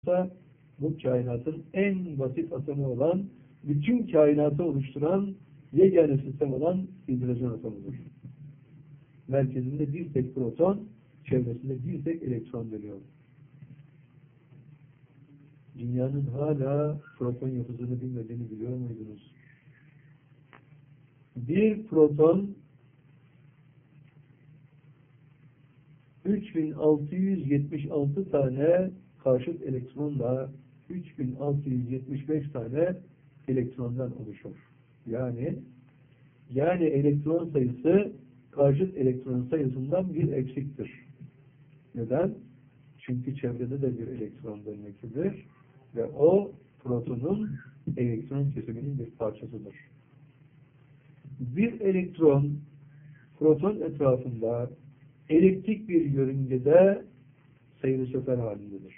bu kainatın en basit atomu olan, bütün kainatı oluşturan yegane sistem olan hidrojen atomudur. Merkezinde bir tek proton, çevresinde bir tek elektron dönüyor. Dünyanın hala proton yapısını bilmediğini biliyor muydunuz? Bir proton 3676 tane karşıt elektronla 3675 tane elektrondan oluşur. Yani elektron sayısı karşıt elektron sayısından bir eksiktir. Neden? Çünkü çevrede de bir elektron dönmektedir ve o protonun elektron kesiminin bir parçasıdır. Bir elektron proton etrafında eliptik bir yörüngede seyir sefer halindedir.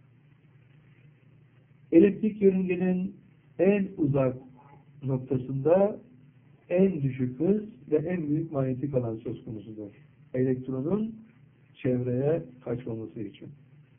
Eliptik yörüngenin en uzak noktasında en düşük hız ve en büyük manyetik alan söz konusudur. Elektronun çevreye kaçmaması için.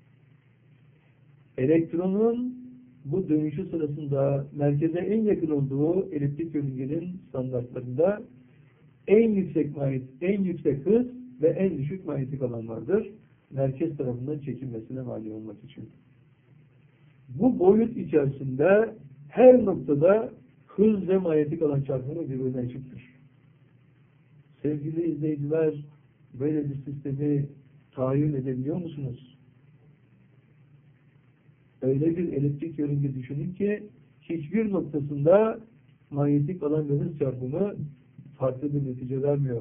Elektronun bu dönüşü sırasında merkeze en yakın olduğu eliptik yörüngenin standartlarında en yüksek hız ve en düşük manyetik alan vardır. Merkez tarafından çekilmesine mani olmak için. Bu boyut içerisinde her noktada hız ve manyetik alan çarpımı birbirine eşittir. Sevgili izleyiciler, böyle bir sistemi tahayyül edebiliyor musunuz? Öyle bir eliptik yörünge düşünün ki hiçbir noktasında manyetik alan ve hız çarpımı farklı bir netice vermiyor.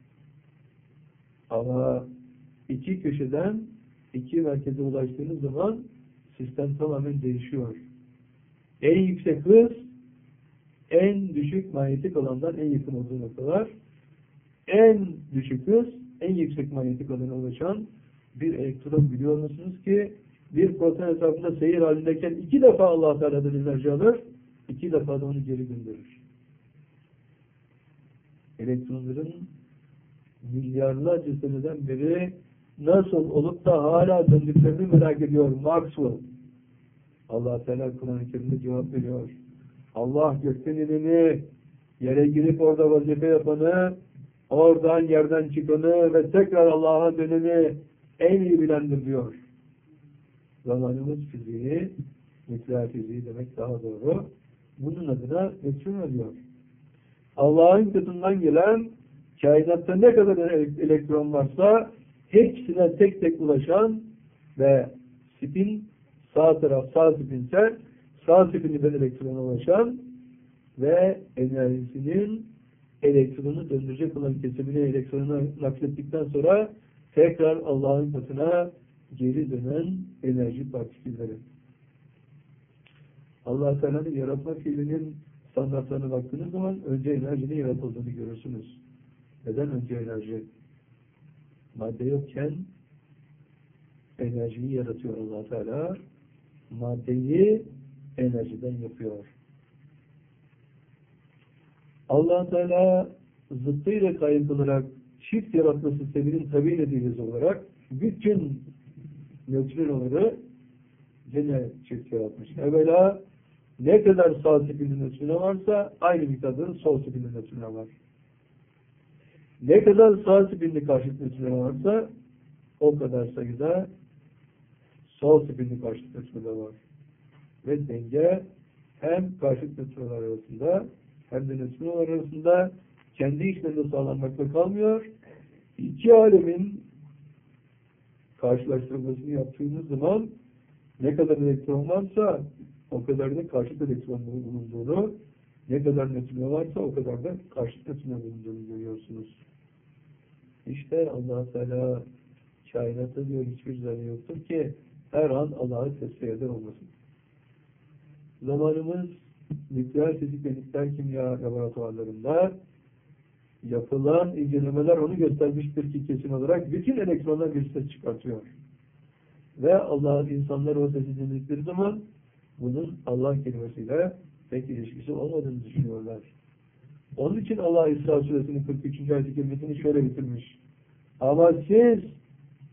Ama iki köşeden iki merkeze ulaştığınız zaman sistem tamamen değişiyor. En yüksek hız, en düşük manyetik alandan en yakın olduğu noktalar, en düşük hız, en yüksek manyetik alana ulaşan bir elektron biliyor musunuz ki bir proton etrafında seyir halindeyken 2 defa Allah Teala'dan enerji alır, 2 defa da onu geri gönderir. Elektronların milyarlarca seneden beri nasıl olup da hala döndüklerini merak ediyor Maxwell. Allah Teala Kur'an-ı Kerim'de cevap veriyor. Allah gökten ineni, yere girip orada vazife yapanı, oradan yerden çıkanı ve tekrar Allah'a döneni en iyi bilendir diyor. Zamanımız fiziği, nükleer fiziği demek daha doğru. Bunun adına nötron diyor. Allah'ın katından gelen kainatta ne kadar elektron varsa hepsine tek tek ulaşan ve spin sağ taraf sağ spinse sağ spininden elektrona ulaşan ve enerjisinin elektronu döndürecek olan kesimine elektronu naklettikten sonra tekrar Allah'ın katına geri dönen enerji partikülleri. Allah Teala'nın yaratma fiilinin standartlarına baktığınız zaman önce enerjinin yaratıldığını görürsünüz. Neden önce enerji? Madde yokken enerjiyi yaratıyor Allah Teala. Maddeyi enerjiden yapıyor. Allah Teala zıttıyla kayıp kılarak çift yaratma sisteminin tabi neticesi olarak bütün nötrinoları gene çift yaratmış. Evvela ne kadar sağ spinli nötrino varsa aynı miktarda sol spinli nötrino var. Ne kadar sağ spinli karşıt nötrino varsa o kadar sayıda sol spinli karşıt nötrino var. Ve denge hem karşıt nötrinolar arasında hem de nötrinolar arasında kendi içlerinde sağlanmakla kalmıyor. İki alemin karşılaştırmasını yaptığınız zaman ne kadar elektron varsa o kadar da karşıt elektronların bulunduğunu, ne kadar nötrino varsa o kadar da karşıt nötrino bulunduğunu görüyorsunuz. İşte Allah Teala kainatta diyor hiçbir zerre yoktur ki her an Allah'ı tesbih eder olmasın. Zamanımız nükleer fizik ve nükleer kimya laboratuvarlarında yapılan incelemeler onu göstermiştir ki kesin olarak bütün elektronlar bir ses çıkartıyor. Ve Allah insanları o sesi dinledikleri zaman bunun Allah kelimesiyle pek ilişkisi olmadığını düşünüyorlar. Onun için Allah İsra Suresinin 43. ayet-i kerimesini şöyle bitirmiş. Ama siz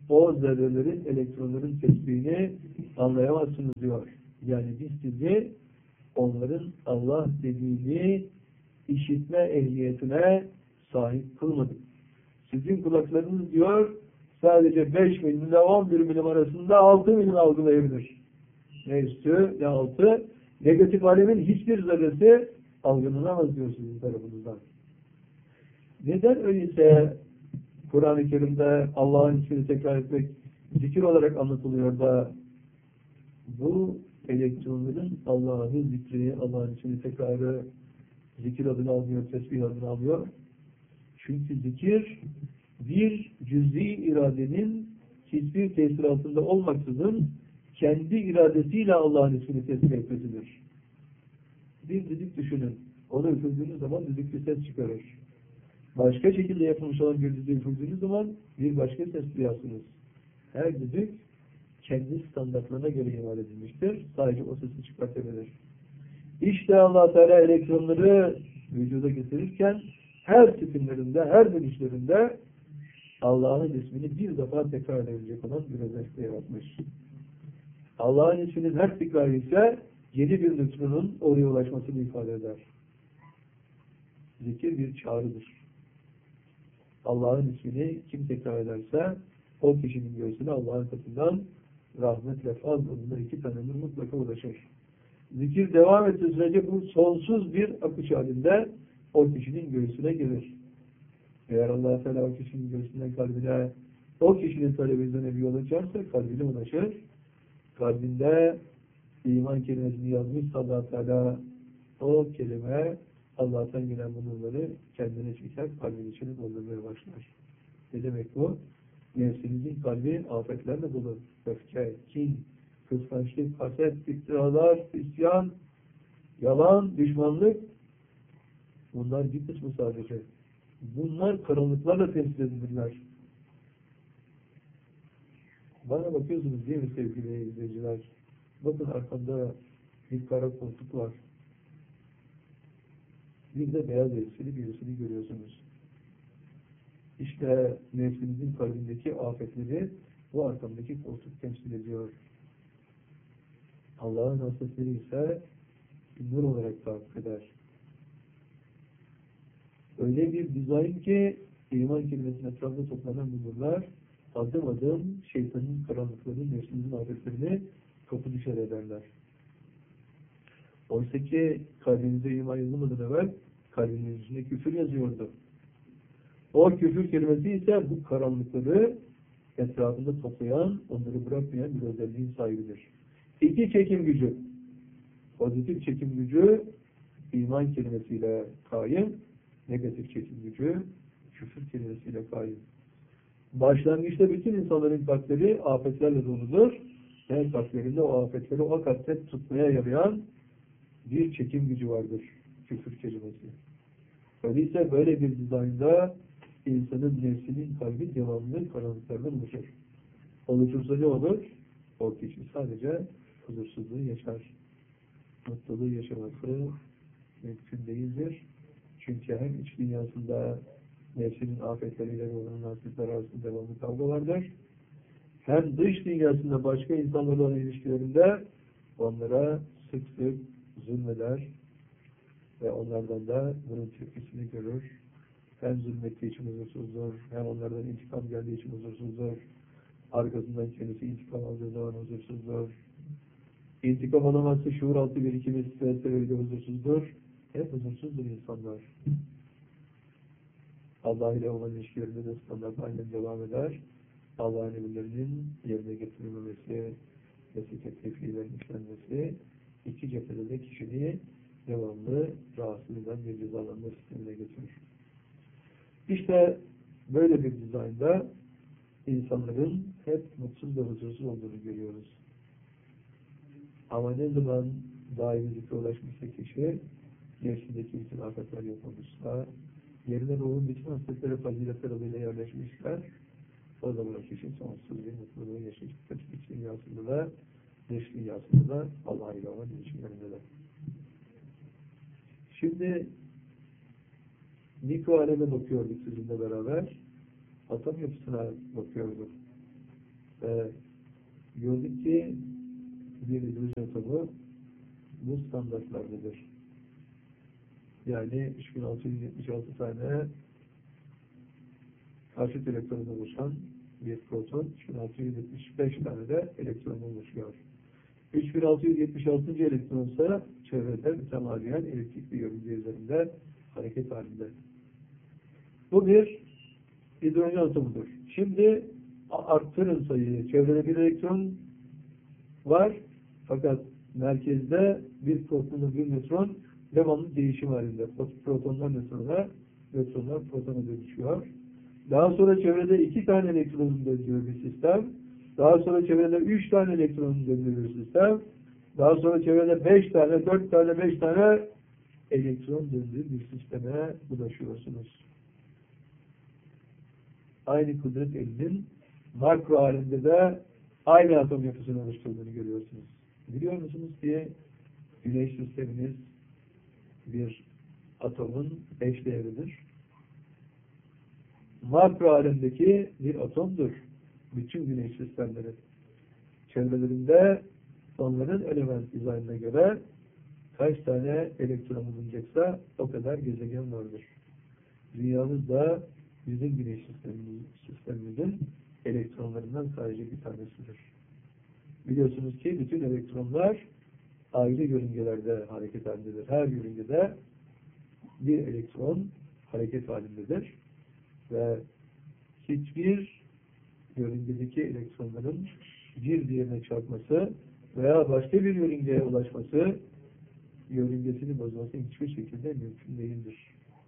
o zerrelerin, elektronların tesbihini anlayamazsınız diyor. Yani biz sizi onların Allah dediğini işitme ehliyetine sahip kılmadık. Sizin kulaklarınız diyor sadece 5 milim ile 11 milim arasında 6 milim algılayabilir. Ne üstü ne altı. Negatif alemin hiçbir zerresi algılanamaz diyor sizin tarafınızdan. Neden öyleyse Kur'an-ı Kerim'de Allah'ın ismini tekrar etmek zikir olarak anlatılıyor da bu elektronların Allah'ın zikrini, Allah'ın ismini tekrarı zikir adını almıyor, tesbih adını alıyor. Çünkü zikir bir cüz'i iradenin hiçbir tesir altında olmaksızın kendi iradesiyle Allah'ın ismini tesbih etmesidir. Bir düdük düşünün. Onu üfürdüğünüz zaman düdük bir ses çıkarır. Başka şekilde yapılmış olan bir düdüğü üfürdüğünüz zaman bir başka ses duyarsınız. Her düdük kendi standartlarına göre imal edilmiştir. Sadece o sesi çıkartabilir. İşte Allah Teala elektronları vücuda getirirken her spinlerinde, her dönüşlerinde Allah'ın ismini bir defa tekrar edebilecek olan bir özellikle yaratmış. Allah'ın isminin her tekrarı ise yeni bir nötronun oraya ulaşmasını ifade eder. Zikir bir çağrıdır. Allah'ın ismini kim tekrar ederse o kişinin göğsüne Allah'ın katından rahmet ve fazl adında 2 tane nur mutlaka ulaşır. Zikir devam ettiği sürece bu sonsuz bir akış halinde o kişinin göğsüne gelir. Eğer Allah Teala o kişinin göğsünden kalbine o kişinin talebizine bir yol açarsa kalbine ulaşır. Kalbinde iman kelimesini yazmışsa Allah Teala o kelime Allah'tan gelen bu nurları kendine çeker, kalbin içine doldurmaya başlar. Ne demek bu? Nefsinizin kalbi afetlerle dolu. Öfke, kin, kıskançlık, haset, iftiralar, isyan, yalan, düşmanlık. Bunlar bir kısmı sadece. Bunlar karanlıklarla temsil edilirler. Bana bakıyorsunuz değil mi sevgili izleyiciler? Bakın arkamda bir kara koltuk var. Bir de beyaz elbiseli birisini görüyorsunuz. İşte nefsinizin kalbindeki afetleri bu arkamdaki koltuk temsil ediyor. Allah'ın hasretleri ise nur olarak takip eder. Öyle bir dizayn ki iman kelimesinin etrafında toplanan bu nurlar adım adım şeytanın karanlıklarını, nefsinizin afetlerini kapı dışarı ederler. Oysa ki kalbinize iman yazılmadan evvel kalbinin üstünde küfür yazıyordu. O küfür kelimesi ise bu karanlıkları etrafında toplayan, onları bırakmayan bir özelliğin sahibidir. 2 çekim gücü. Pozitif çekim gücü iman kelimesiyle kaim, negatif çekim gücü küfür kelimesiyle kaim. Başlangıçta bütün insanların kalpleri afetlerle doludur. Her kalplerinde o afetleri o kalpte tutmaya yarayan bir çekim gücü vardır. Küfür kelimesi. Öyleyse böyle bir dizaynda insanın nefsinin kalbi devamlı karanlıklardan oluşur. Oluşursa ne olur? O kişi sadece huzursuzluğu yaşar. Mutluluğu yaşaması mümkün değildir. Çünkü hem iç dünyasında nefsinin afetleriyle ve onun afetleri arasında devamlı kavga vardır. Hem dış dünyasında başka insanlarla olan ilişkilerinde onlara sık sık zulmeder ve onlardan da bunun tepkisini görür. Hem zulmettiği için huzursuzdur, hem onlardan intikam geldiği için huzursuzdur. Arkasından kendisi intikam aldığı zaman huzursuzdur. İntikam alamazsa şuur altı birikimi stres sebebiyle huzursuzdur. Hep huzursuzdur insanlar. Allah ile olan ilişkilerinde de standart aynen devam eder. Allah'ın emirlerinin yerine getirilmemesi, vesile tefrilerin işlenmesi, 2 cephede de kişiliği devamlı rahatsız eden bir cezalandırma sistemine getirir. İşte böyle bir dizaynda insanların hep mutsuz ve huzursuz olduğunu görüyoruz. Ama ne zaman daimi zikre ulaşmışsa kişi, nefsindeki bütün afetler yapılmışsa, yerine ruhun bütün hasletleri faziletler adıyla yerleşmişler, o zaman kişi sonsuz bir mutluluğu yaşayacak. İç dünyasında da, dış dünyasında da Allah ile olan ilişkilerinde de. Şimdi mikro aleme bakıyorduk sizinle beraber. Atom yapısına bakıyorduk. Gördük ki bir hidrojen atomu bu standartlardadır. Yani 3676 tane karşıt elektronun oluşan bir proton, 3675 tane de elektron oluşuyor. 3676. elektron ise çevrede mütemadiyen elektrikli yörünge üzerinde hareket halinde. Bu bir hidrojen atomudur. Şimdi arttırın sayıyı. Çevrede bir elektron var fakat merkezde bir protonla bir nötron devamlı değişim halinde. Protonlar nötrona, nötronlar protona dönüşüyor. Daha sonra çevrede 2 tane elektronun döndüğü bir sistem. Daha sonra çevrede 3 tane elektronun döndüğü bir sistem. Daha sonra çevrede 5 tane, 4 tane, 5 tane elektron döndüğü bir sisteme ulaşıyorsunuz. Aynı kudret elinin makro halinde de aynı atom yapısını oluşturduğunu görüyorsunuz. Biliyor musunuz ki Güneş sisteminiz bir atomun eşdeğeridir. Makro alemdeki bir atomdur. Bütün güneş sistemleri. Çevrelerinde onların element dizaynına göre kaç tane elektron bulunacaksa o kadar gezegen vardır. Dünyamız da bizim güneş sistemimizin elektronlarından sadece bir tanesidir. Biliyorsunuz ki bütün elektronlar ayrı yörüngelerde hareket halindedir. Her yörüngede bir elektron hareket halindedir. Ve hiçbir yörüngedeki elektronların bir diğerine çarpması veya başka bir yörüngeye ulaşması, yörüngesini bozması hiçbir şekilde mümkün değildir.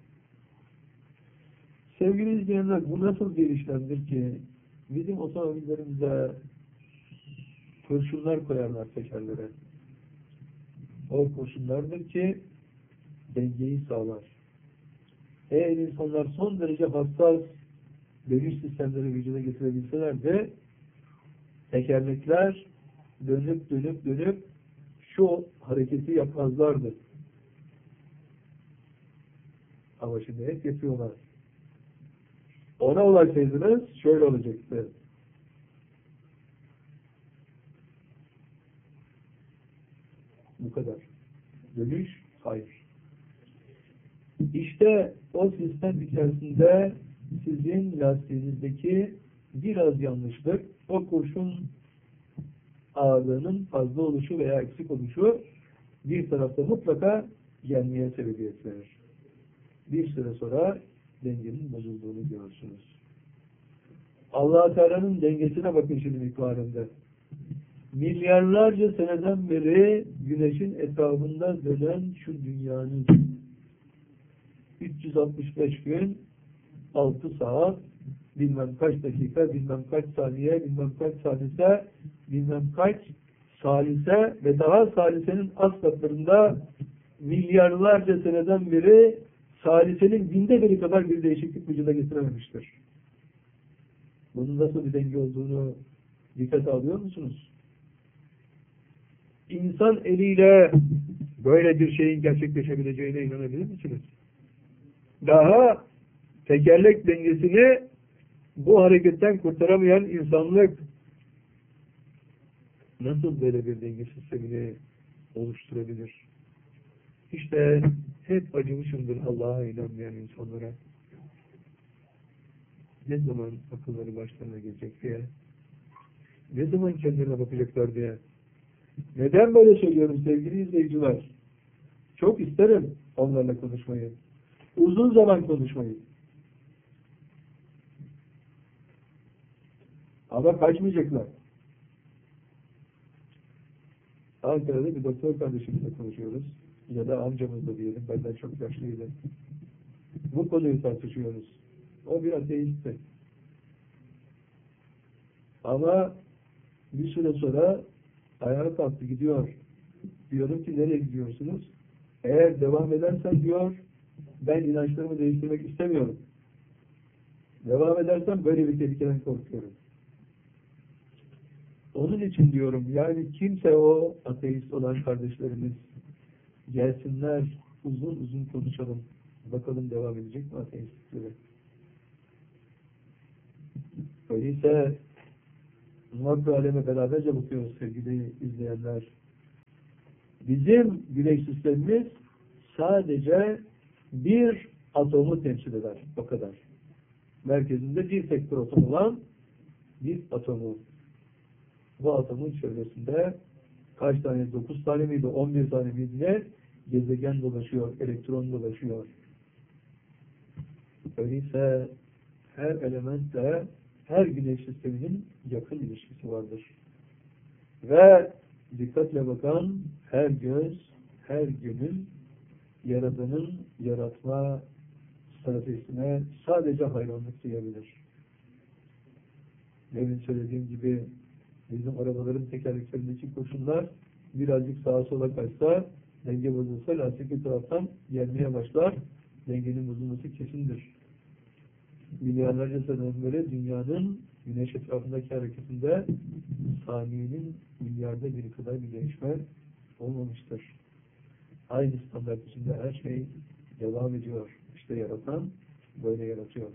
Sevgili izleyenler, bu nasıl bir işlemdir ki bizim otomobillerimize kurşunlar koyarlar tekerlere. O kurşunlardır ki dengeyi sağlar. Eğer insanlar son derece hassas dönüş sistemleri vücuda getirebilseler de tekerlekler dönüp şu hareketi yapmazlardı. Ama şimdi hep yapıyorlar. Ona ulaşsaydınız şöyle olacaktı. Bu kadar. Dönüş, hayır. İşte o sistem içerisinde sizin lastiğinizdeki biraz yanlışlık, o kurşun ağırlığının fazla oluşu veya eksik oluşu bir tarafta mutlaka gelmeye sebebiyet verir. Bir süre sonra dengenin bozulduğunu görürsünüz. Allah-u Teala'nın dengesine bakın şimdi miktarında. Milyarlarca seneden beri güneşin etrafında dönen şu dünyanın 365 gün 6 saat bilmem kaç dakika, bilmem kaç saniye, bilmem kaç salise, bilmem kaç salise ve daha salisenin az katlarında milyarlarca seneden beri salisenin binde biri kadar bir değişiklik vücuda getirememiştir. Bunun nasıl bir denge olduğunu dikkate alıyor musunuz? İnsan eliyle böyle bir şeyin gerçekleşebileceğine inanabilir misiniz? Daha tekerlek dengesini bu hareketten kurtaramayan insanlık nasıl böyle bir denge sistemini oluşturabilir? İşte hep acımışımdır Allah'a inanmayan insanlara. Ne zaman akılları başlarına gelecek diye, ne zaman kendilerine bakacaklar diye. Neden böyle söylüyorum sevgili izleyiciler? Çok isterim onlarla konuşmayı. Uzun zaman konuşmayı. Ama kaçmayacaklar. Ankara'da bir doktor kardeşimizle konuşuyoruz. Ya da amcamızla diyelim. Benden çok yaşlıydı. Bu konuyu tartışıyoruz. O bir ateistti. Ama bir süre sonra ayağa kalktı gidiyor. Diyorum ki nereye gidiyorsunuz? Eğer devam edersen diyor, ben inançlarımı değiştirmek istemiyorum. Devam edersem böyle bir tehlikeden korkuyorum. Onun için diyorum, yani kimse o ateist olan kardeşlerimiz gelsinler, uzun uzun konuşalım. Bakalım devam edecek mi ateistlikleri? Öyleyse makro aleme beraberce bakıyoruz sevgili izleyenler. Bizim güneş sistemimiz sadece bir atomu temsil eder. O kadar. Merkezinde bir tek proton olan bir atomu. Bu atomun çevresinde kaç tane? 9 tane miydi? 11 tane miydi? Ne? Gezegen dolaşıyor, elektron dolaşıyor. Öyleyse her elementle her güneş sisteminin yakın ilişkisi vardır. Ve dikkatle bakan her göz, her gönül Yaradan'ın yaratma stratejisine sadece hayranlık duyabilir. Demin söylediğim gibi bizim arabaların tekerleklerindeki kurşunlar birazcık sağa sola kaçsa, denge bozulsa lastik bir taraftan gelmeye başlar. Dengenin bozulması kesindir. Milyarlarca seneden beri dünyanın güneş etrafındaki hareketinde saniyenin milyarda biri kadar bir değişme olmamıştır. Aynı standart içinde her şey devam ediyor. İşte yaratan böyle yaratıyor.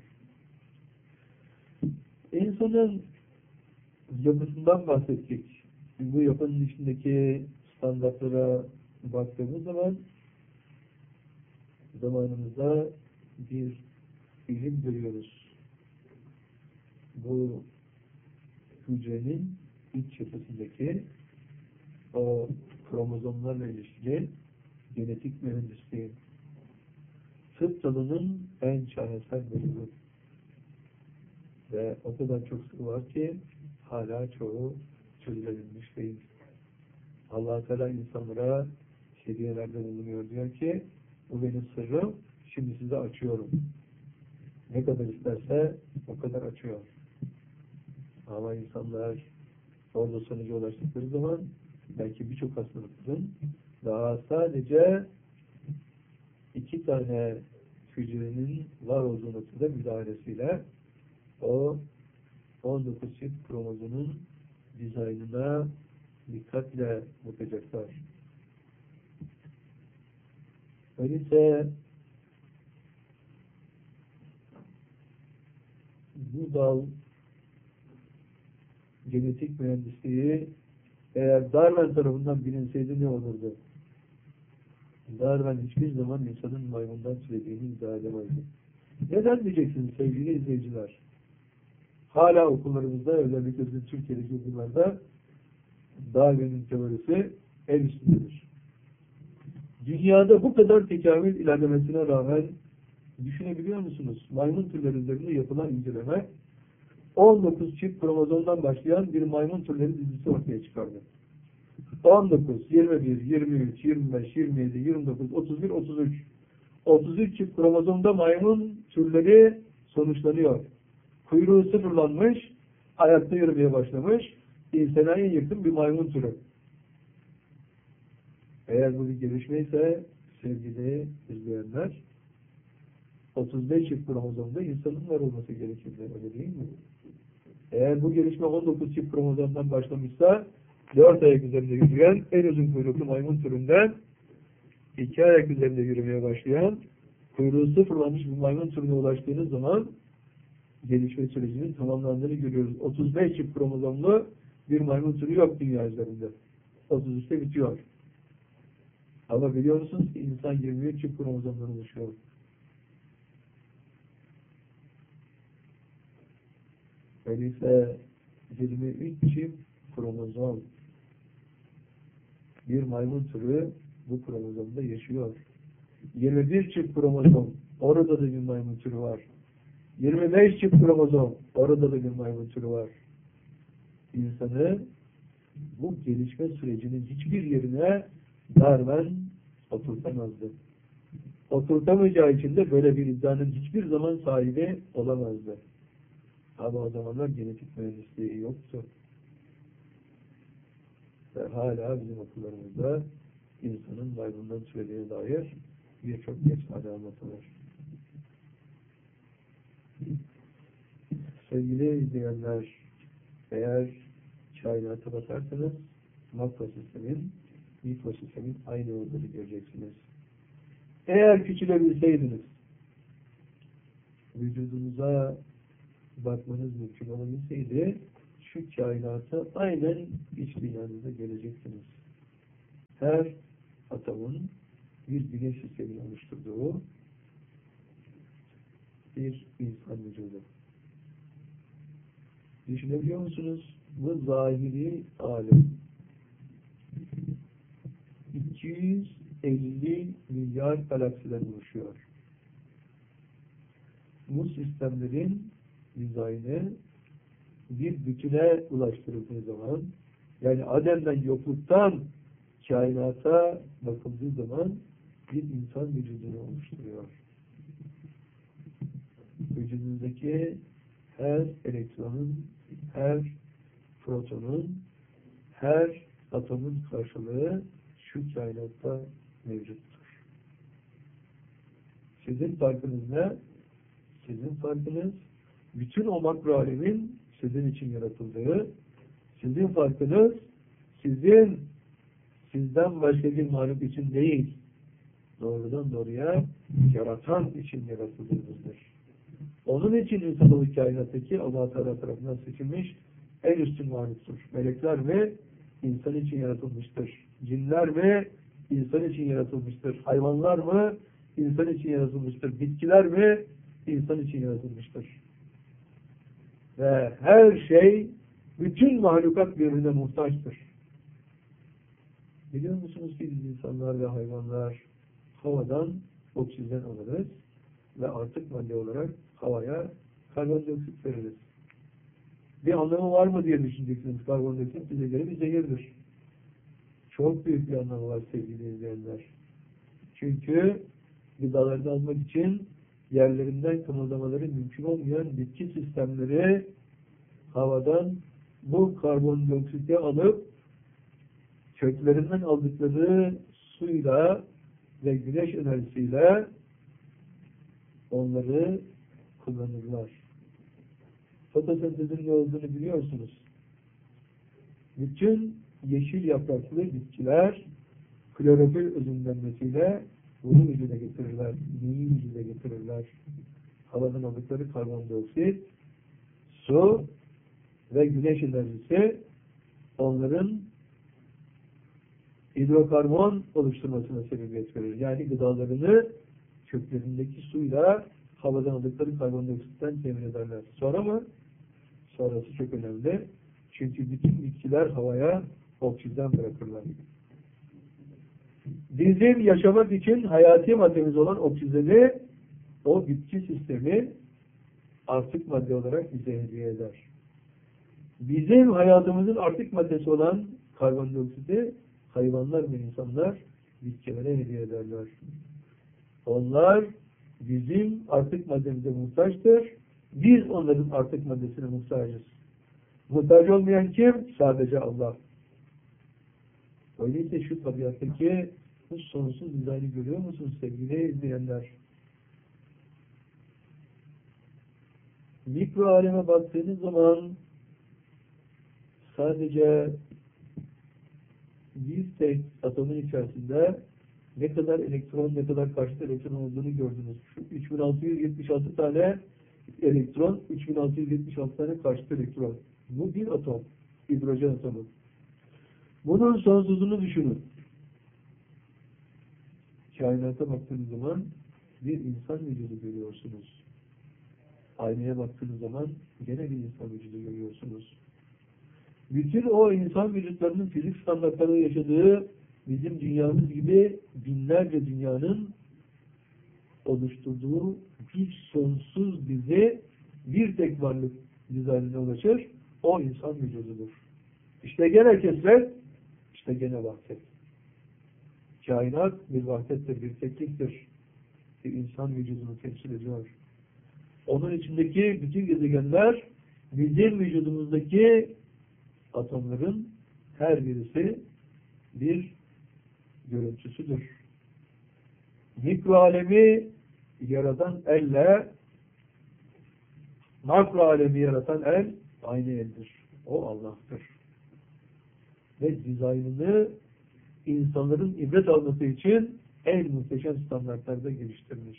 İnsanın yapısından bahsettik. Bu yapının içindeki standartlara baktığımız zaman zamanımızda bir ilim görüyoruz. Bu hücrenin iç yapısındaki o kromozomlarla ilişkili genetik mühendisliği tıp dalının en şaheser bölümü. Ve o kadar çok sır var ki hala çoğu çözülebilmiş değil. Allah-u Teala insanlara hediyelerde bulunuyor. Diyor ki bu benim sırrım, şimdi size açıyorum. Ne kadar isterse o kadar açıyor. Ama insanlar orada sonuca ulaştıkları zaman belki birçok hastalıkların daha sadece 2 tane hücrenin var olduğu noktada müdahalesiyle o 19 çift kromozomun dizaynına dikkatle bakacaklar. Öyleyse bu dal genetik mühendisliği eğer Darwin tarafından bilinseydi ne olurdu? Darwin hiçbir zaman insanın maymundan türediğini iddia edemezdi. Neden diyeceksiniz sevgili izleyiciler? Hala okullarımızda, özellikle bizim Türkiye'deki okullarda Darwin'in teorisi el üstündedir. Dünyada bu kadar tekamül ilerlemesine rağmen düşünebiliyor musunuz? Maymun türleri üzerinde yapılan inceleme 19 çift kromozomdan başlayan bir maymun türleri dizisi ortaya çıkardı. 19, 21, 23, 25, 27, 29, 31, 33. 33 çift kromozomda maymun türleri sonuçlanıyor. Kuyruğu sıfırlanmış, ayakta yürümeye başlamış, insana en yakın bir maymun türü. Eğer bu bir gelişme ise sevgili izleyenler, 35 çift kromozomda insanın var olması gerekirdi, öyle değil mi? Eğer bu gelişme 19 çift kromozomdan başlamışsa 4 ayak üzerinde yürüyen en uzun kuyruklu maymun türünden 2 ayak üzerinde yürümeye başlayan kuyruğu sıfırlanmış bir maymun türüne ulaştığınız zaman gelişme sürecinin tamamlandığını görüyoruz. 35 çift kromozomlu bir maymun türü yok dünya üzerinde. 33'te bitiyor. Ama biliyor musunuz ki insan 23 çift kromozomdan oluşuyor. Öyleyse 23 çift kromozom bir maymun türü bu kromozomda yaşıyor. 21 çift kromozom orada da bir maymun türü var. 25 çift kromozom orada da bir maymun türü var. İnsanı bu gelişme sürecinin hiçbir yerine Darwin oturtamazdı. Oturtamayacağı için de böyle bir iddianın hiçbir zaman sahibi olamazdı. Ama o zamanlar genetik mühendisliği yoktu. Ve hala bizim okullarımızda insanın maymundan türediğine dair birçok efsane anlatılır. Sevgili izleyenler, eğer kainata bakarsanız makro sistemin, mikro sistemin aynı olduğunu göreceksiniz. Eğer küçülebilseydiniz, vücudunuza bakmanız mümkün olabilseydi, şu kainata aynen iç dünyanızda geleceksiniz. Her atomun bir güneş sistemini oluşturduğu bir insan vücudu. Düşünebiliyor musunuz? Bu zahiri alem 250 milyar galaksiden oluşuyor. Bu sistemlerin dizaynı bir bütüne ulaştırıldığı zaman, yani Adem'den yokluktan kainata bakıldığı zaman bir insan vücudunu oluşturuyor. Vücudunuzdaki her elektronun, her protonun, her atomun karşılığı şu kainatta mevcuttur. Sizin farkınız ne? Sizin farkınız bütün o makro alemin sizin için yaratıldığı, sizin farkınız sizden başka bir mahluk için değil, doğrudan doğruya yaratan için yaratıldığınızdır. Onun için insanoğlu kainattaki Allah Teala tarafından seçilmiş en üstün varlıktır. Melekler mi insan için yaratılmıştır? Cinler mi insan için yaratılmıştır? Hayvanlar mı insan için yaratılmıştır? Bitkiler mi insan için yaratılmıştır? Ve her şey, bütün mahlukat birbirine muhtaçtır. Biliyor musunuz ki biz insanlar ve hayvanlar havadan oksijen alırız ve artık madde olarak havaya karbondioksit veririz. Bir anlamı var mı diye düşüneceksiniz. Karbondioksit bize göre bir zehirdir. Çok büyük bir anlamı var sevgili izleyenler. Çünkü gıdalarını almak için yerlerinden kımıldamaları mümkün olmayan bitki sistemleri havadan bu karbondioksiti alıp köklerinden aldıkları suyla ve güneş enerjisiyle onları kullanırlar. Fotosentezin ne olduğunu biliyorsunuz. Bütün yeşil yapraklı bitkiler klorofil özünlenmesiyle bunu vücuda getirirler. Neyi vücuda getirirler? Havadan aldıkları karbondioksit, su ve güneş enerjisi onların hidrokarbon oluşturmasına sebebiyet verir. Yani gıdalarını köklerindeki suyla havadan aldıkları karbondioksitten temin ederler. Sonra mı? Sonrası çok önemli. Çünkü bütün bitkiler havaya oksijen bırakırlar. Bizim yaşamak için hayati maddemiz olan oksijeni o bitki sistemi artık madde olarak bize hediye eder. Bizim hayatımızın artık maddesi olan karbondioksiti hayvanlar ve insanlar bitkilere hediye ederler. Onlar bizim artık maddemize muhtaçtır. Biz onların artık maddesine muhtacız. Muhtaç olmayan kim? Sadece Allah. Öyleyse şu tabiattaki bu sonsuz dizaynı görüyor musunuz sevgili izleyenler? Mikro aleme baktığınız zaman sadece bir tek atomun içerisinde ne kadar elektron, ne kadar karşıt elektron olduğunu gördünüz. Şu 3676 tane elektron, 3676 tane karşıt elektron. Bu bir atom. Hidrojen atomu. Bunun sonsuzluğunu düşünün. Kainata baktığınız zaman bir insan vücudu görüyorsunuz. Aynaya baktığınız zaman gene bir insan vücudu görüyorsunuz. Bütün o insan vücutlarının fizik standartlarında yaşadığı bizim dünyamız gibi binlerce dünyanın oluşturduğu bir sonsuz dizi bir tek varlık dizaynına ulaşır. O insan vücududur. İşte gene kesret, işte gene vahdet. Kainat bir vahdettir, bir tekliktir. Bir insan vücudunu temsil ediyor. Onun içindeki bütün gezegenler bizim vücudumuzdaki atomların her birisi bir görüntüsüdür. Mikro alemi yaratan elle makro alemi yaratan el aynı eldir. O Allah'tır. Ve dizaynını insanların ibret alması için en muhteşem standartlarda geliştirmiş.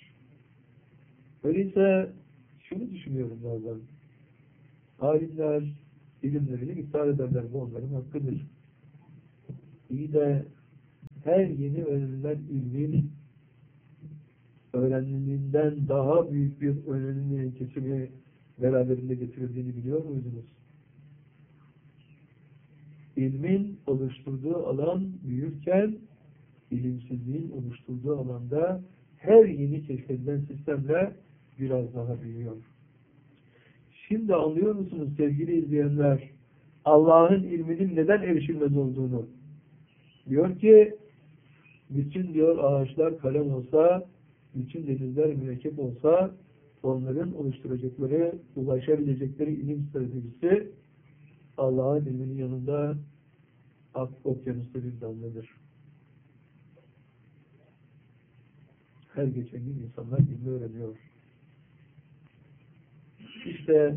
Öyleyse şunu düşünüyorum bazen. Alimler, ilimlerini iptal ederler. Bu onların hakkıdır. İyi de her yeni öğrenilen ilmin öğrenildiğinden daha büyük bir öğrenilmeyen kesimi beraberinde getirildiğini biliyor muydunuz? İlmin oluşturduğu alan büyürken ilimsizliğin oluşturduğu alanda her yeni keşfedilen sistemle biraz daha büyüyor. Şimdi anlıyor musunuz sevgili izleyenler? Allah'ın ilminin neden erişilmez olduğunu. Diyor ki, bütün diyor ağaçlar kalem olsa, bütün denizler mürekkep olsa, onların oluşturacakları, ulaşabilecekleri ilim stratejisi Allah'ın ilminin yanında okyanusta bir damladır. Her geçen gün insanlar ilmi öğreniyor. İşte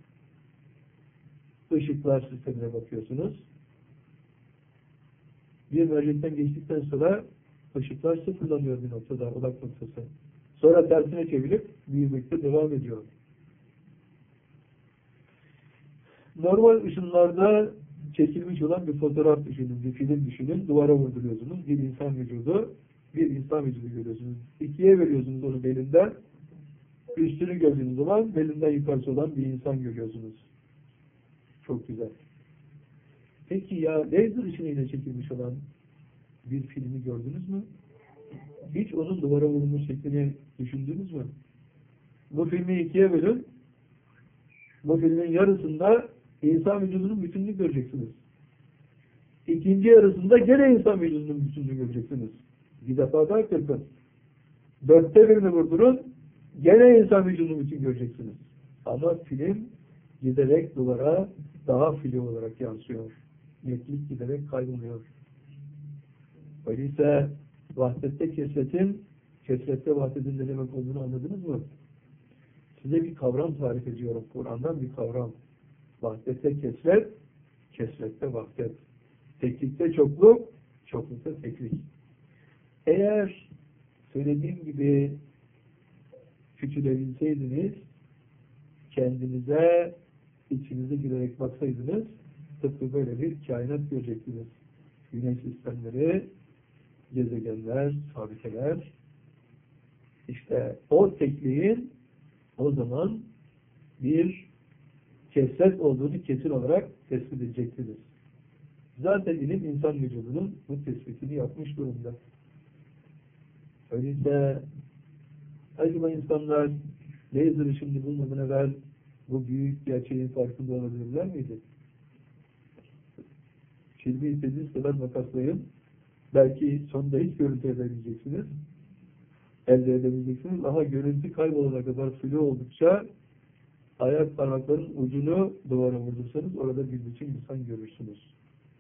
ışıklar sistemine bakıyorsunuz. Bir mercekten geçtikten sonra ışıklar sıfırlanıyor bir noktada, odak noktası. Sonra tersine çevirip büyümekte devam ediyor. Normal ışınlarda çekilmiş olan bir fotoğraf düşünün, bir film düşünün, duvara vurduruyorsunuz. Bir insan vücudu görüyorsunuz. İkiye veriyorsunuz onu belinden. Üstünü gördüğünüz zaman belinden yukarısı olan bir insan görüyorsunuz. Çok güzel. Peki ya laser ışınıyla çekilmiş olan bir filmi gördünüz mü? Hiç onun duvara vurulmuş şeklini düşündünüz mü? Bu filmi ikiye bölün. Bu filmin yarısında insan vücudunun bütünlüğünü göreceksiniz. İkinci yarısında gene insan vücudunun bütünlüğünü göreceksiniz. Bir defa daha kırpın. 1/4 vurdurun, gene insan vücudunun bütünlüğünü göreceksiniz. Ama film giderek duvara daha flu olarak yansıyor. Netlik giderek kayboluyor. Öyleyse vahdette kesrette vahdetin ne demek olduğunu anladınız mı? Size bir kavram tarif ediyorum. Kur'an'dan bir kavram. Vahdette kesret, kesrette vahdet. Teklikte çokluk, çoklukta teklik. Eğer söylediğim gibi küçülebilseydiniz, kendinize, içinize girerek baksaydınız, tıpkı böyle bir kainat görecektiniz. Güneş sistemleri, gezegenler, fabrikeler, işte o tekliğin o zaman bir kesret olduğunu kesin olarak tespit edeceksiniz. Zaten ilim insan vücudunun bu tespitini yapmış durumda. Öyleyse acaba insanlar laser ışını bulmadan evvel bu büyük gerçeğin farkında olabilirler miydi? Şimdi istediğiniz kadar makaslayın. Belki sonunda hiç görüntü edebileceksiniz. Elde edebileceksiniz. Ama görüntü kaybolana kadar flu oldukça ayak parmaklarının ucunu duvara vurdursanız orada bir bütün insan görürsünüz.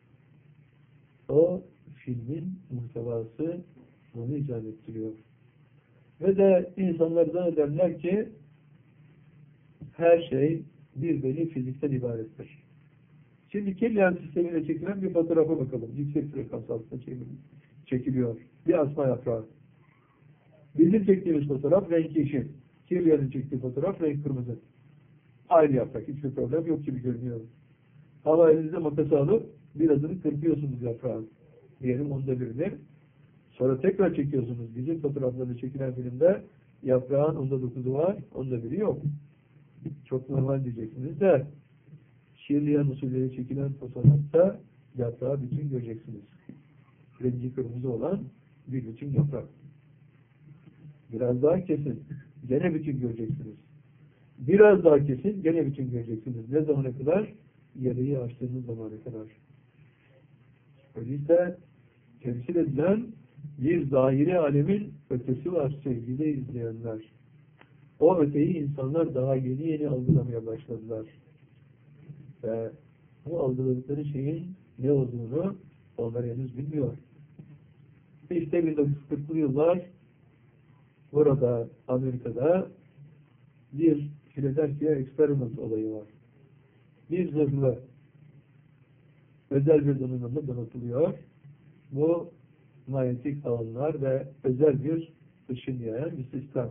O filmin muhtevası bunu icat ettiriyor. Ve de insanlar zannederler ki her şey bir beni fizikten ibarettir. Şimdi Kirlian sistemiyle çekilen bir fotoğrafa bakalım. Yüksek frekans altında çekiliyor. Bir asma yaprağı. Bizim çektiğimiz fotoğraf renk yeşil. Kirlian'ın çektiği fotoğraf renk kırmızı. Aynı yaprak. Hiçbir problem yok gibi görünüyor. Ama elinizde makası alıp birazını kırpıyorsunuz yaprağın. Diyelim 1/10'ini. Sonra tekrar çekiyorsunuz. Bizim fotoğraflarda çekilen filmde yaprağın 9'u var, 1/10'i yok. Çok normal diyeceksiniz de Kirlian usulleri çekilen fotoğrafta yaprağı bütün göreceksiniz. Rengi kırmızı olan bir bütün yaprak. Biraz daha kesin. Gene bütün göreceksiniz. Biraz daha kesin. Gene bütün göreceksiniz. Ne zamana kadar? Yarıyı açtığınız zamana kadar. Öyleyse temsil edilen bir zahiri alemin ötesi var sevgili izleyenler. O öteyi insanlar daha yeni algılamaya başladılar. Ve bu algıladıkları şeyin ne olduğunu onlar henüz bilmiyor. İşte 1940'lı yıllar burada Amerika'da bir Philadelphia Experiment olayı var. Bir zırhlı özel bir donanımla donatılıyor. Bu manyetik alanlar ve özel bir ışın yayan bir sistem.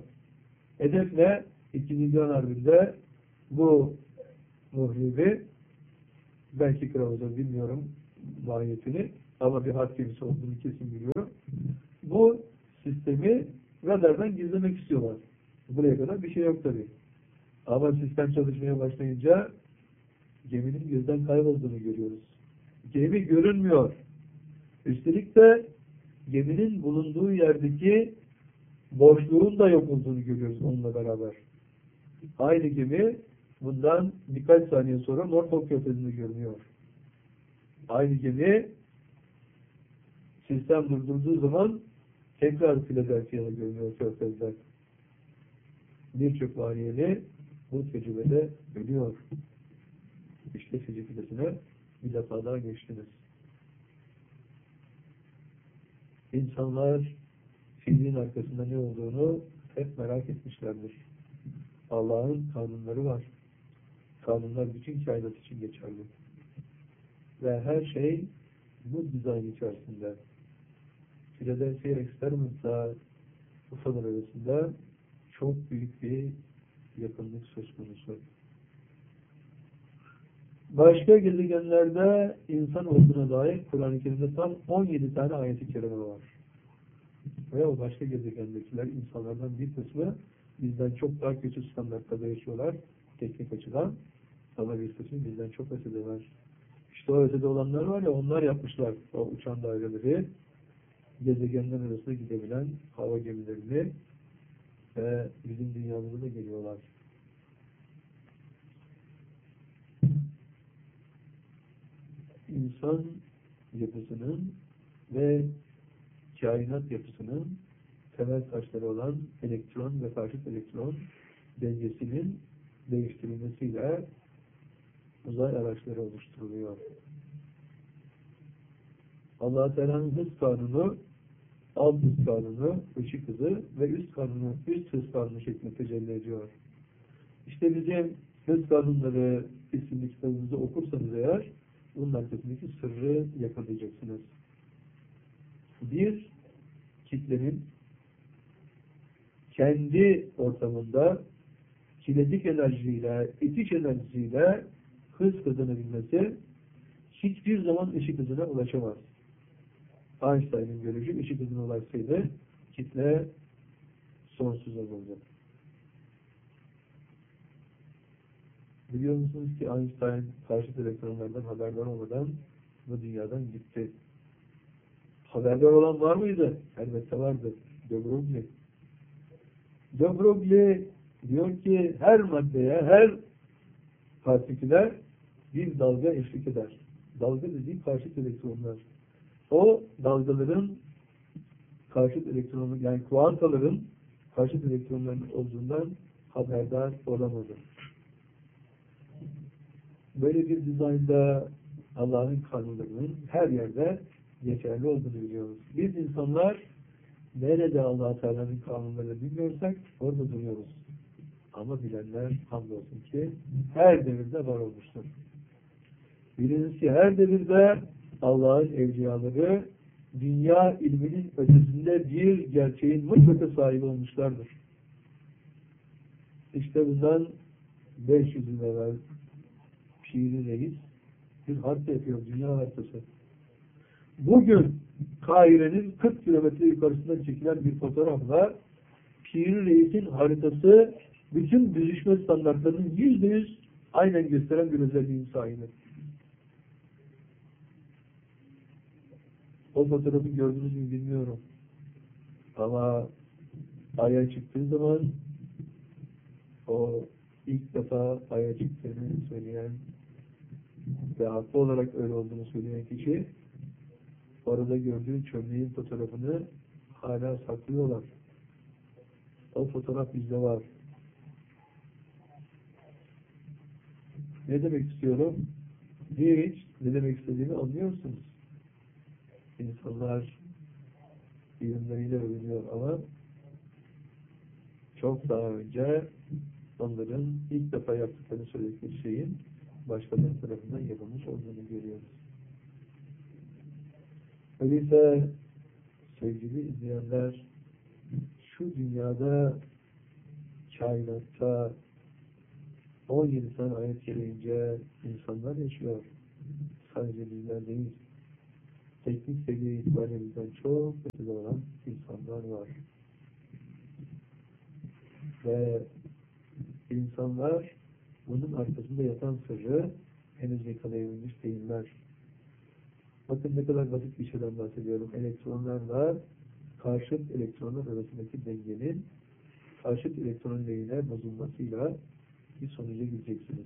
Hedef ne? 2. Dünya Harbi'nde bu muhribi Belki kılavuzun bilmiyorum mahiyetini ama bir harf gemisi olduğunu kesin biliyorum. Bu sistemi radardan gizlemek istiyorlar. Buraya kadar bir şey yok tabii. Ama sistem çalışmaya başlayınca geminin gözden kaybolduğunu görüyoruz. Gemi görünmüyor. Üstelik de geminin bulunduğu yerdeki boşluğun da yok olduğunu görüyoruz onunla beraber. Aynı gemi bundan birkaç saniye sonra Norfolk Körfezi'nde görünüyor. Aynı gemi sistem durdurduğu zaman tekrar Philadelphia'da görünüyor Körfez'de. Birçok variyeli bu tecrübede ölüyor. İşte Fici Filesi'ne bir defa daha geçtiniz. İnsanlar fiilin arkasında ne olduğunu hep merak etmişlerdir. Allah'ın kanunları var. Kanunlar bütün kainat için geçerli. Ve her şey bu dizayn içerisinde. Philadelphia Experiment'la UFO'lar arasında çok büyük bir yakınlık söz konusu. Başka gezegenlerde insan olduğuna dair Kur'an-ı Kerim'de tam 17 tane ayet-i kerime var. Ve o başka gezegendekiler insanlardan bir kısmı bizden çok daha kötü standartlarda yaşıyorlar teknik açıdan. Ama bir kısmı bizden çok ötede var. İşte o ötede olanlar var ya, onlar yapmışlar o uçan daireleri, gezegenler arasında gidebilen hava gemilerini ve bizim dünyamıza da geliyorlar. İnsan yapısının ve kainat yapısının temel taşları olan elektron ve karşıt elektron dengesinin değiştirilmesiyle uzay araçları oluşturuluyor. Allah-u Teala'nın hız kanunu, alt hız kanunu, ışık hızı ve üst kanunu, üst hız kanunu şeklinde tecelli ediyor. İşte bizim hız kanunları isimli kitabımızı okursanız eğer, bunun arkasındaki sırrı yakalayacaksınız. Bir, kitlenin kendi ortamında kinetik enerjiyle, itiş enerjisiyle hız kazanabilmesi hiçbir zaman ışık hızına ulaşamaz. Einstein'ın görüşü ışık hızına ulaşsaydı kitle sonsuz olurdu. Biliyor musunuz ki Einstein karşıt elektronlardan haberdar olmadan bu dünyadan gitti. Haberdar olan var mıydı? Elbette vardı. De Broglie. De Broglie diyor ki her maddeye, her partiküler bir dalga eşlik eder. Dalga dediği karşıt elektronlar. O dalgaların karşıt elektronu, yani kuantaların karşıt elektronların olduğundan haberdar olamadı. Böyle bir dizaynda Allah'ın kanunlarının her yerde geçerli olduğunu biliyoruz. Biz insanlar nerede Allah-u Teala'nın kanunlarını bilmiyorsak orada duruyoruz. Ama bilenler hamdolsun ki her devirde var olmuştur. Biliniz ki her devirde Allah'ın evliyaları dünya ilminin ötesinde bir gerçeğin mutlaka sahibi olmuşlardır. İşte bundan 500 yıl evvel Piri Reis bir harita yapıyor, dünya haritası. Bugün Kahire'nin 40 kilometre yukarısından çekilen bir fotoğrafla Piri Reis'in haritası bütün büzüşme standartlarının %100 aynen gösteren bir özelliğin sahibi. O fotoğrafı gördünüz mü bilmiyorum. Ama Ay'a çıktığı zaman o ilk defa Ay'a çıktığını söyleyen ve haklı olarak öyle olduğunu söyleyen kişi orada gördüğü çömleğin fotoğrafını hala saklıyorlar. O fotoğraf bizde var. Ne demek istiyorum? Hiç ne demek istediğimi anlıyorsunuz. İnsanlar ilimleriyle övünüyor ama çok daha önce onların ilk defa yaptıklarını söyledikleri şeyin başkaları tarafından yapılmış olduğunu görüyoruz. Öyleyse sevgili izleyenler, şu dünyada kainatta 17 tane ayet gereğince insanlar yaşıyor. sadece bizler değil, teknik seviye itibariyle bizden çok ötede olan insanlar var. Ve insanlar bunun arkasında yatan sırrı henüz yakalayabilmiş değiller. Bakın ne kadar basit bir şeyden bahsediyorum. Elektronlarla karşıt elektronlar arasındaki dengenin karşıt elektronun lehine bozulmasıyla bir sonuca gideceksiniz.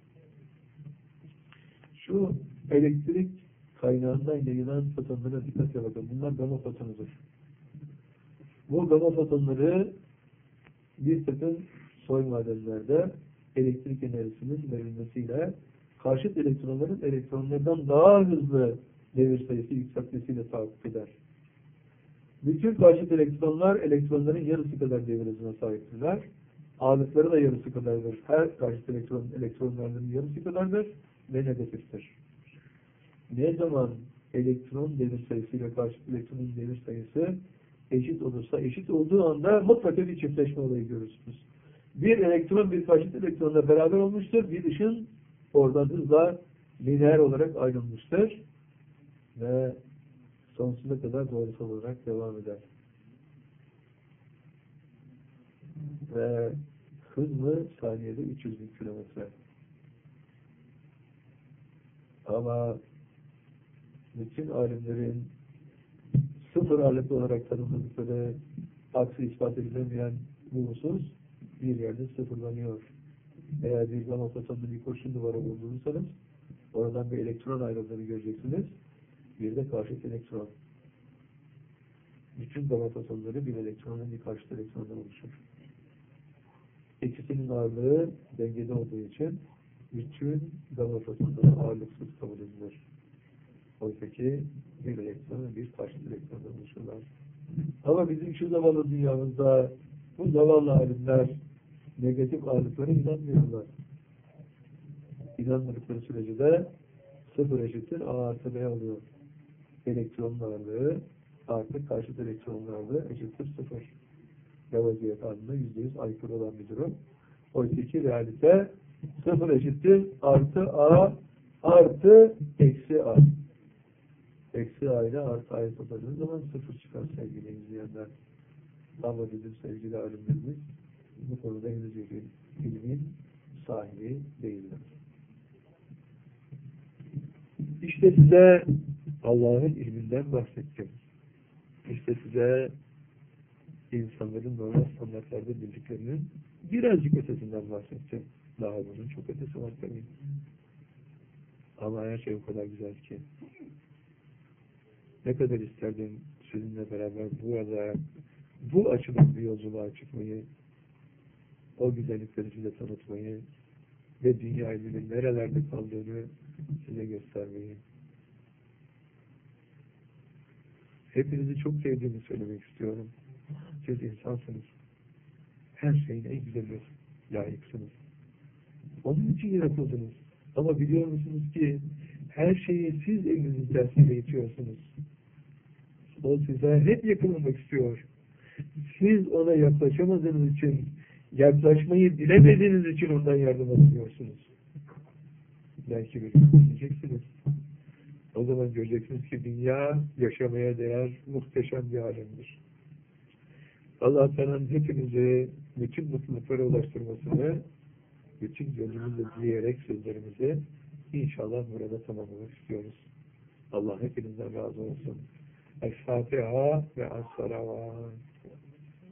Şu elektrik kaynağından yayılan fotonlara dikkatle bakın. Bunlar gamma fotonudur. Bu gamma fotonları bir takım soy madenlerde elektrik enerjisinin verilmesiyle karşıt elektronların elektronlardan daha hızlı devir sayısı yükseltmesiyle takip eder. Bütün karşıt elektronlar elektronların yarısı kadar devir hızına sahiptirler. Ağırlıkları da yarısı kadardır. Her karşıt elektronlarının yarısı kadardır ve negatiftir. Ne zaman elektron devir sayısı ile karşıt elektronun devir sayısı eşit olursa, eşit olduğu anda mutlaka bir çiftleşme olayı görürsünüz. Bir elektron bir karşıt elektronla beraber olmuştur. Bir ışın oradan hızla lineer olarak ayrılmıştır. Ve sonsuza kadar doğrusal olarak devam eder. Ve hızlı saniyede 300 bin kilometre. Ama bütün alimlerin sıfır ağırlıklı olarak tanımladıkları aksi ispat edilemeyen bu husus bir yerde sıfırlanıyor. Eğer bir gamma fotonlu bir kurşun duvara vurdurursanız oradan bir elektron ayrıldığını göreceksiniz. Bir de karşıt elektron. Bütün gamma fotonları bir elektronun bir karşıt elektrondan oluşur. İkisinin ağırlığı dengede olduğu için bütün gamma fotonları ağırlıksız kabul edilir. Oysa ki bir elektron bir karşıt elektrondan oluşurlar. Ama bizim şu zavallı dünyamızda bu zavallı alimler negatif ağırlıklara inanmıyorlar. İnanmadıkları sürece de sıfır eşittir A artı B oluyor. Elektronun ağırlığı artı karşıt elektronun ağırlığı eşittir sıfır. Lavoisier kanununa %100 aykırı olan bir durum. Oysa ki realite sıfır eşittir artı A artı eksi A. Eksi A ile artı A'yı topladığınız zaman sıfır çıkar sevgili izleyenler. Ama bizim sevgili alimlerimiz bu konuda henüz ilmin sahibi değiller. İşte size Allah'ın ilminden bahsettim. İşte size insanların normal standartlarda bildiklerinin birazcık ötesinden bahsettim. Daha bunun çok ötesi var tabii. Ama her şey o kadar güzel ki. Ne kadar isterdim sizinle beraber bu açıdan bir yolculuğa çıkmayı, o güzellikleri size tanıtmayı ve dünya ilminin nerelerde kaldığını size göstermeyi. Hepinizi çok sevdiğimi söylemek istiyorum. Siz insansınız. Her şeyin en güzeline layıksınız. Onun için yaratıldınız. Ama biliyor musunuz ki her şeyi siz elinizin tersiyle itiyorsunuz. O size hep yakınlamak istiyor. Siz ona yaklaşamadığınız için, yaklaşmayı bilemediğiniz için ondan yardım alıyorsunuz. Belki bir gün diyeceksiniz. O zaman göreceksiniz ki dünya yaşamaya değer muhteşem bir alemdir. Allah Teala'nın hepimizi bütün mutluluklara ulaştırmasını bütün gönlümüzle dileyerek sözlerimizi inşallah burada tamamlamak istiyoruz. Allah hepinizden razı olsun. El-Fatiha ve Es-Salavat.